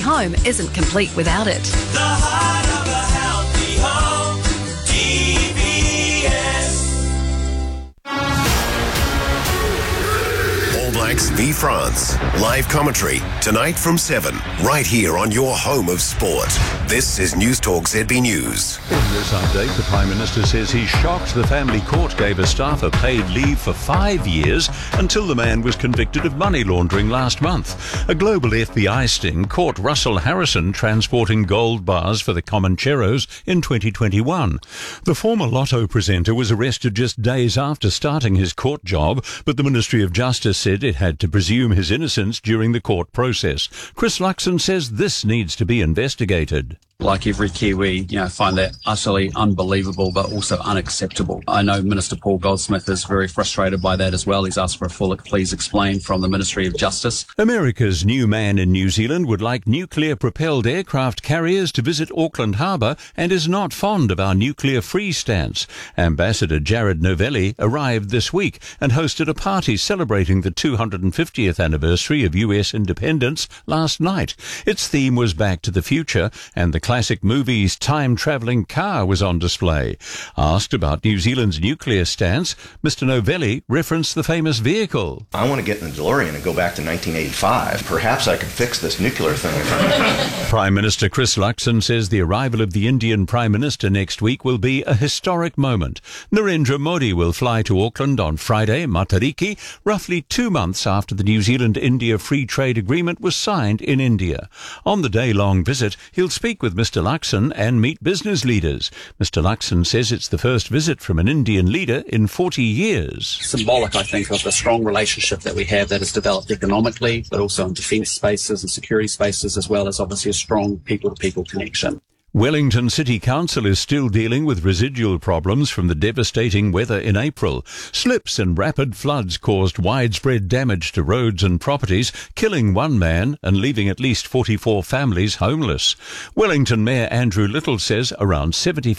home isn't complete without it. The heart of a healthy home, DBS. All Blacks v France. Live commentary tonight from 7, right here on your home of sport. This is News Talk ZB News. In this update, the Prime Minister says he's shocked the family court gave a staffer paid leave for 5 years until the man was convicted of money laundering last month. A global FBI sting caught Russell Harrison transporting gold bars for the Comancheros in 2021. The former Lotto presenter was arrested just days after starting his court job, but the Ministry of Justice said it had to presume his innocence during the court process. Chris Luxon says this needs to be investigated. Like every Kiwi, find that utterly unbelievable but also unacceptable. I know Minister Paul Goldsmith is very frustrated by that as well. He's asked for a full please explain from the Ministry of Justice. America's new man in New Zealand would like nuclear-propelled aircraft carriers to visit Auckland Harbour and is not fond of our nuclear-free stance. Ambassador Jared Novelli arrived this week and hosted a party celebrating the 250th anniversary of US independence last night. Its theme was Back to the Future, and the classic movie's time-travelling car was on display. Asked about New Zealand's nuclear stance, Mr. Novelli referenced the famous vehicle. I want to get in the DeLorean and go back to 1985. Perhaps I could fix this nuclear thing. Prime Minister Chris Luxon says the arrival of the Indian Prime Minister next week will be a historic moment. Narendra Modi will fly to Auckland on Friday, Matariki, roughly 2 months after the New Zealand-India Free Trade Agreement was signed in India. On the day-long visit, he'll speak with Mr. Luxon and meet business leaders. Mr. Luxon says it's the first visit from an Indian leader in 40 years. Symbolic, I think, of the strong relationship that we have that has developed economically, but also in defence spaces and security spaces, as well as obviously a strong people-to-people connection. Wellington City Council is still dealing with residual problems from the devastating weather in April. Slips and rapid floods caused widespread damage to roads and properties, killing one man and leaving at least 44 families homeless. Wellington Mayor Andrew Little says around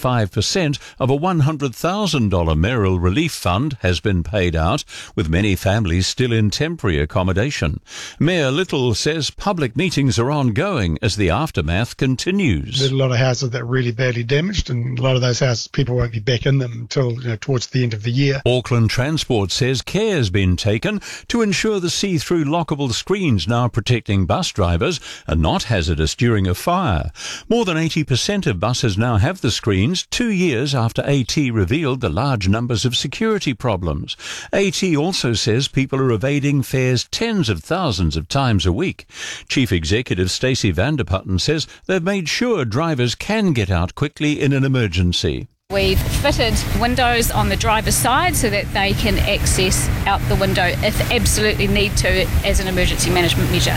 75% of a $100,000 mayoral relief fund has been paid out, with many families still in temporary accommodation. Mayor Little says public meetings are ongoing as the aftermath continues. There's a lot of houses that are really badly damaged, and a lot of those houses, people won't be back in them until towards the end of the year. Auckland Transport says care has been taken to ensure the see-through lockable screens now protecting bus drivers are not hazardous during a fire. More than 80% of buses now have the screens, 2 years after AT revealed the large numbers of security problems. AT also says people are evading fares tens of thousands of times a week. Chief Executive Stacey Vanderputten says they've made sure drivers can get out quickly in an emergency. We've fitted windows on the driver's side so that they can access out the window if absolutely need to as an emergency management measure.